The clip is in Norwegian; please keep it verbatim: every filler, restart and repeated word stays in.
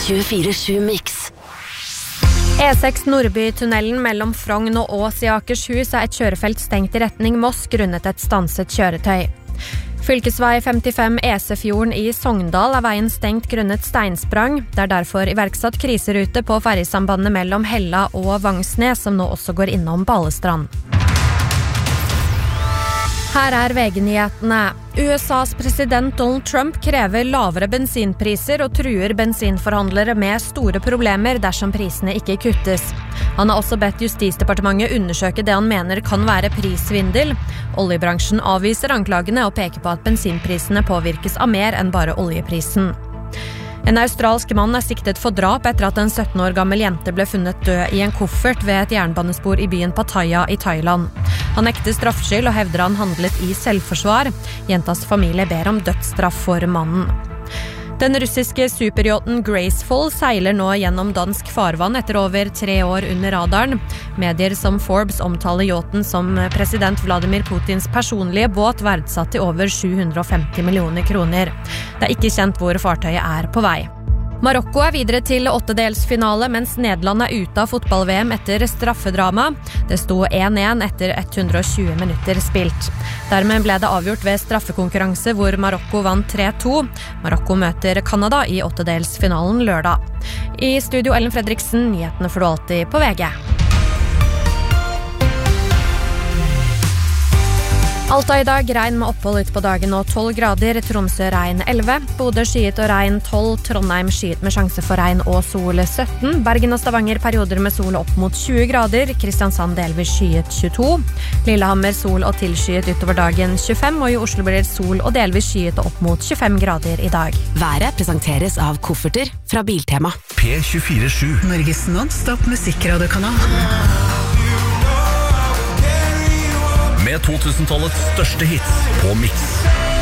tjuefire sju Mix. E seks Nordby-tunnelen mellom Frogn og Ås i Akershus er et kjørefelt stengt i retning Moss grunnet et stanset kjøretøy. Fylkesvei femtifem Esefjorden i Sogndal er veien stengt grunnet steinsprang. Det er derfor iverksatt kriserute på ferjesambandet mellom Hella og Vangsnes, som nå også går innom Balestrand. Her er V G-nyhetene. U S A's president Donald Trump krever lavere bensinpriser og truer bensinforhandlere med store problemer dersom prisene ikke kuttes. Han har også bedt Justisdepartementet undersøke det han mener kan være prissvindel. Oljebransjen avviser anklagene og peker på at bensinprisene påvirkes av mer enn bare oljeprisen. En australsk mann er siktet for drap etter at en sytten år gammel jente ble funnet død i en koffert ved et jernbanespor i byen Pattaya i Thailand. Han nekter straffskyld og hevder han handlet i selvforsvar. Jentas familie ber om dødsstraff for mannen. Den russiske superyachten Graceful seiler nå gjennom dansk farvann etter over tre år under radaren. Medier som Forbes omtaler yachten som president Vladimir Putins personlige båt verdsatt til over sju hundre og femti millioner kroner. Det er ikke kjent hvor fartøyet er på vei. Marokko er videre til åttedelsfinale, mens Nederland er ute av fotball-V M etter straffedrama. Det sto én én etter hundre og tjue minutter spilt. Dermed ble det avgjort ved straffekonkurranse hvor Marokko vant tre to. Marokko møter Kanada i åttedelsfinalen lørdag. I studio Ellen Fredriksen, nyhetene får du alltid på V G. Alta i dag, regn med opphold ut på dagen og tolv grader, Tromsø regn elleve, Bodø skyet og regn tolv, Trondheim skyet med sjanse for regn og sol sytten, Bergen og Stavanger perioder med sol opp mot tjue grader, Kristiansand delvis skyet tjueto, Lillehammer sol og tilskyet utover dagen tjuefem, og i Oslo blir det sol og delvis skyet opp mot tjuefem grader i dag. Været presenteres av kofferter fra Biltema. P tjuefire sju, Norges non-stop musikkradiokanal. med to tusen-tallets største hits på Mix.